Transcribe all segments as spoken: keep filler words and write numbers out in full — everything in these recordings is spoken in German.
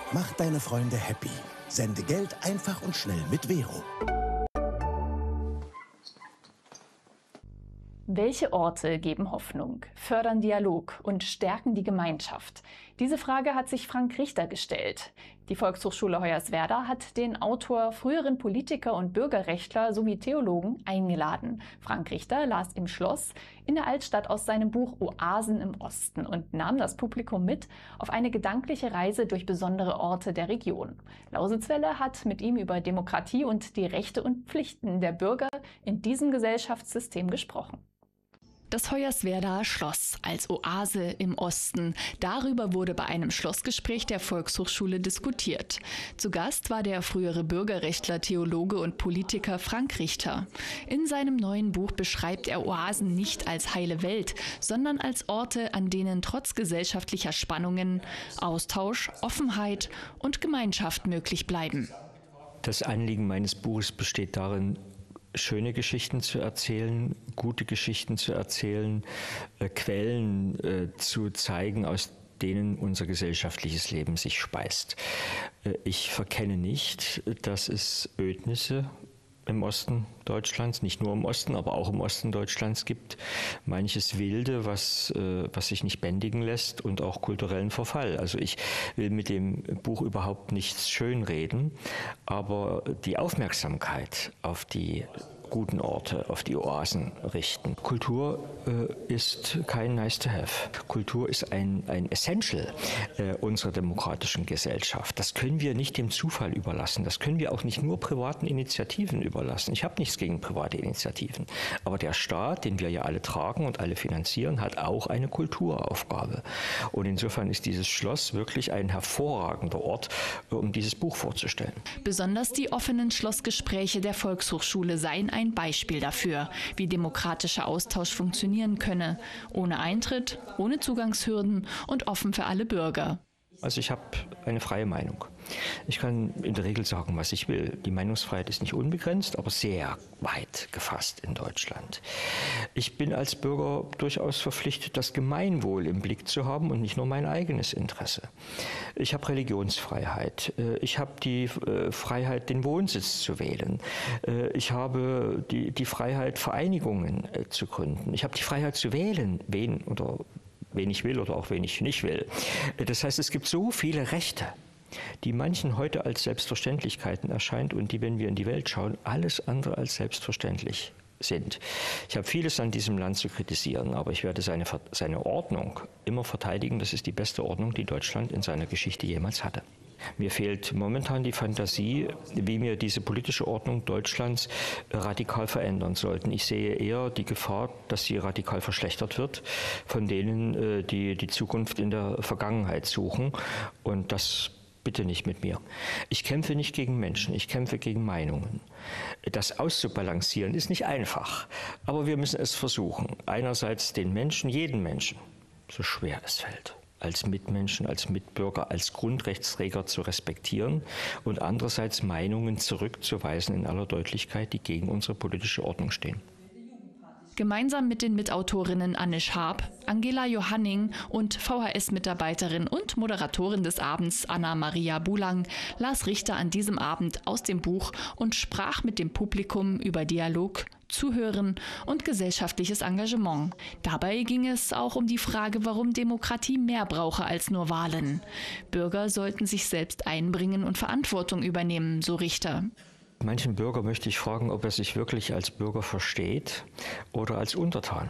Mach deine Freunde happy. Sende Geld einfach und schnell mit Vero. Welche Orte geben Hoffnung, fördern Dialog und stärken die Gemeinschaft? Diese Frage hat sich Frank Richter gestellt. Die Volkshochschule Hoyerswerda hat den Autor, früheren Politiker und Bürgerrechtler sowie Theologen eingeladen. Frank Richter las im Schloss in der Altstadt aus seinem Buch Oasen im Osten und nahm das Publikum mit auf eine gedankliche Reise durch besondere Orte der Region. Lausitzwelle hat mit ihm über Demokratie und die Rechte und Pflichten der Bürger in diesem Gesellschaftssystem gesprochen. Das Hoyerswerda Schloss als Oase im Osten. Darüber wurde bei einem Schlossgespräch der Volkshochschule diskutiert. Zu Gast war der frühere Bürgerrechtler, Theologe und Politiker Frank Richter. In seinem neuen Buch beschreibt er Oasen nicht als heile Welt, sondern als Orte, an denen trotz gesellschaftlicher Spannungen Austausch, Offenheit und Gemeinschaft möglich bleiben. Das Anliegen meines Buches besteht darin, schöne Geschichten zu erzählen, gute Geschichten zu erzählen, äh, Quellen äh, zu zeigen, aus denen unser gesellschaftliches Leben sich speist. Äh, ich verkenne nicht, dass es Ödnisse im Osten Deutschlands, nicht nur im Osten, aber auch im Osten Deutschlands gibt. Manches Wilde, was, äh, was sich nicht bändigen lässt und auch kulturellen Verfall. Also ich will mit dem Buch überhaupt nichts schönreden, aber die Aufmerksamkeit auf die guten Orte, auf die Oasen richten. Kultur äh, ist kein nice to have. Kultur ist ein, ein Essential äh, unserer demokratischen Gesellschaft. Das können wir nicht dem Zufall überlassen. Das können wir auch nicht nur privaten Initiativen überlassen. Ich habe nichts gegen private Initiativen. Aber der Staat, den wir ja alle tragen und alle finanzieren, hat auch eine Kulturaufgabe. Und insofern ist dieses Schloss wirklich ein hervorragender Ort, um dieses Buch vorzustellen. Besonders die offenen Schlossgespräche der Volkshochschule seien ein ein Beispiel dafür, wie demokratischer Austausch funktionieren könne, ohne Eintritt, ohne Zugangshürden und offen für alle Bürger. Also ich habe eine freie Meinung. Ich kann in der Regel sagen, was ich will. Die Meinungsfreiheit ist nicht unbegrenzt, aber sehr weit gefasst in Deutschland. Ich bin als Bürger durchaus verpflichtet, das Gemeinwohl im Blick zu haben und nicht nur mein eigenes Interesse. Ich habe Religionsfreiheit. Ich habe die Freiheit, den Wohnsitz zu wählen. Ich habe die, die Freiheit, Vereinigungen zu gründen. Ich habe die Freiheit zu wählen, wen oder wen ich will oder auch wen ich nicht will. Das heißt, es gibt so viele Rechte, die manchen heute als Selbstverständlichkeiten erscheint und die, wenn wir in die Welt schauen, alles andere als selbstverständlich sind. Ich habe vieles an diesem Land zu kritisieren, aber ich werde seine, seine Ordnung immer verteidigen. Das ist die beste Ordnung, die Deutschland in seiner Geschichte jemals hatte. Mir fehlt momentan die Fantasie, wie wir diese politische Ordnung Deutschlands radikal verändern sollten. Ich sehe eher die Gefahr, dass sie radikal verschlechtert wird von denen, die die Zukunft in der Vergangenheit suchen. Und das bitte nicht mit mir. Ich kämpfe nicht gegen Menschen, ich kämpfe gegen Meinungen. Das auszubalancieren ist nicht einfach, aber wir müssen es versuchen. Einerseits den Menschen, jeden Menschen, so schwer es fällt, als Mitmenschen, als Mitbürger, als Grundrechtsträger zu respektieren und andererseits Meinungen zurückzuweisen in aller Deutlichkeit, die gegen unsere politische Ordnung stehen. Gemeinsam mit den Mitautorinnen Anne Scharp, Angela Johanning und V H S-Mitarbeiterin und Moderatorin des Abends Anna-Maria Bulang las Richter an diesem Abend aus dem Buch und sprach mit dem Publikum über Dialog, Zuhören und gesellschaftliches Engagement. Dabei ging es auch um die Frage, warum Demokratie mehr brauche als nur Wahlen. Bürger sollten sich selbst einbringen und Verantwortung übernehmen, so Richter. Manchen Bürger möchte ich fragen, ob er sich wirklich als Bürger versteht oder als Untertan.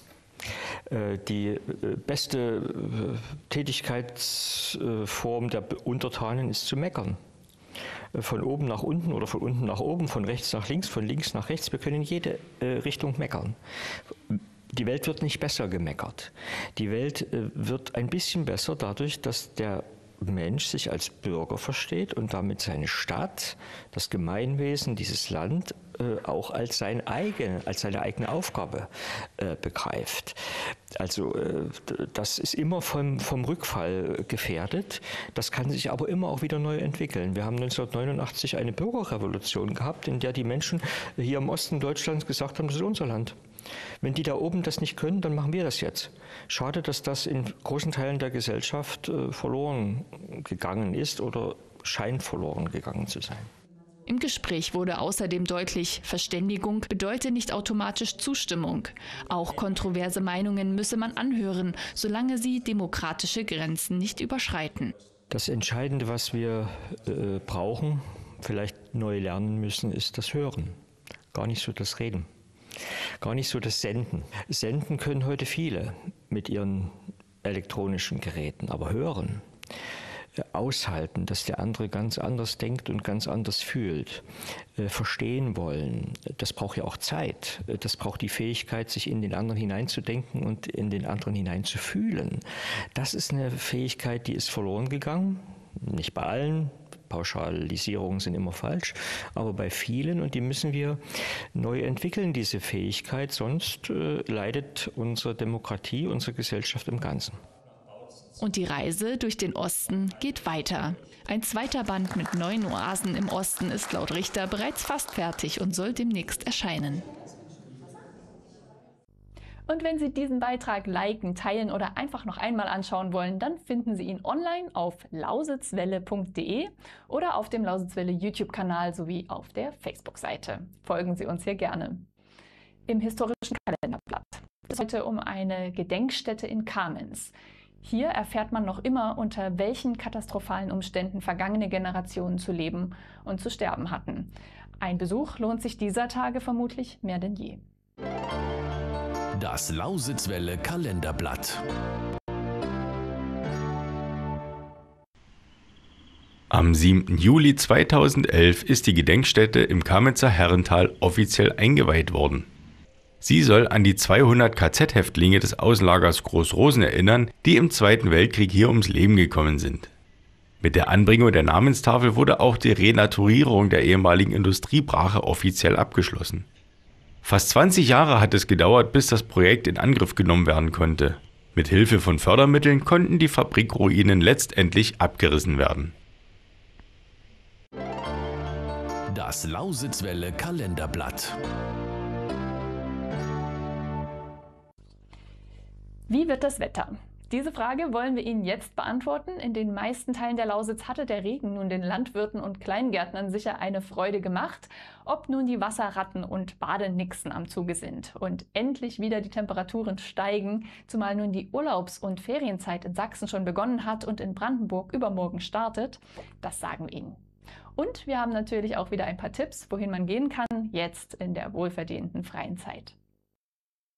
Die beste Tätigkeitsform der Untertanen ist zu meckern. Von oben nach unten oder von unten nach oben, von rechts nach links, von links nach rechts. Wir können in jede Richtung meckern. Die Welt wird nicht besser gemeckert. Die Welt wird ein bisschen besser dadurch, dass der Mensch sich als Bürger versteht und damit seine Stadt, das Gemeinwesen, dieses Land äh, auch als, sein eigen, als seine eigene Aufgabe äh, begreift. Also äh, das ist immer vom, vom Rückfall gefährdet. Das kann sich aber immer auch wieder neu entwickeln. Wir haben neunzehnhundertneunundachtzig eine Bürgerrevolution gehabt, in der die Menschen hier im Osten Deutschlands gesagt haben, das ist unser Land. Wenn die da oben das nicht können, dann machen wir das jetzt. Schade, dass das in großen Teilen der Gesellschaft äh, verloren gegangen ist oder scheint verloren gegangen zu sein. Im Gespräch wurde außerdem deutlich, Verständigung bedeutet nicht automatisch Zustimmung. Auch kontroverse Meinungen müsse man anhören, solange sie demokratische Grenzen nicht überschreiten. Das Entscheidende, was wir äh, brauchen, vielleicht neu lernen müssen, ist das Hören, gar nicht so das Reden. Gar nicht so das Senden. Senden können heute viele mit ihren elektronischen Geräten, aber hören, aushalten, dass der andere ganz anders denkt und ganz anders fühlt, äh, verstehen wollen, das braucht ja auch Zeit. Das braucht die Fähigkeit, sich in den anderen hineinzudenken und in den anderen hineinzufühlen. Das ist eine Fähigkeit, die ist verloren gegangen, nicht bei allen. Pauschalisierungen sind immer falsch, aber bei vielen, und die müssen wir neu entwickeln, diese Fähigkeit, sonst äh, leidet unsere Demokratie, unsere Gesellschaft im Ganzen. Und die Reise durch den Osten geht weiter. Ein zweiter Band mit neun Oasen im Osten ist laut Richter bereits fast fertig und soll demnächst erscheinen. Und wenn Sie diesen Beitrag liken, teilen oder einfach noch einmal anschauen wollen, dann finden Sie ihn online auf lausitzwelle punkt de oder auf dem Lausitzwelle YouTube-Kanal sowie auf der Facebook-Seite. Folgen Sie uns hier gerne. Im historischen Kalenderblatt geht es heute um eine Gedenkstätte in Kamenz. Hier erfährt man noch immer, unter welchen katastrophalen Umständen vergangene Generationen zu leben und zu sterben hatten. Ein Besuch lohnt sich dieser Tage vermutlich mehr denn je. Das Lausitzwelle Kalenderblatt. Am siebten Juli zweitausendelf ist die Gedenkstätte im Kamenzer Herrental offiziell eingeweiht worden. Sie soll an die zweihundert K Z-Häftlinge des Außenlagers Großrosen erinnern, die im Zweiten Weltkrieg hier ums Leben gekommen sind. Mit der Anbringung der Namenstafel wurde auch die Renaturierung der ehemaligen Industriebrache offiziell abgeschlossen. Fast zwanzig Jahre hat es gedauert, bis das Projekt in Angriff genommen werden konnte. Mit Hilfe von Fördermitteln konnten die Fabrikruinen letztendlich abgerissen werden. Das Lausitzwelle Kalenderblatt. Wie wird das Wetter? Diese Frage wollen wir Ihnen jetzt beantworten. In den meisten Teilen der Lausitz hatte der Regen nun den Landwirten und Kleingärtnern sicher eine Freude gemacht, ob nun die Wasserratten und Badenixen am Zuge sind und endlich wieder die Temperaturen steigen, zumal nun die Urlaubs- und Ferienzeit in Sachsen schon begonnen hat und in Brandenburg übermorgen startet. Das sagen wir Ihnen. Und wir haben natürlich auch wieder ein paar Tipps, wohin man gehen kann, jetzt in der wohlverdienten freien Zeit.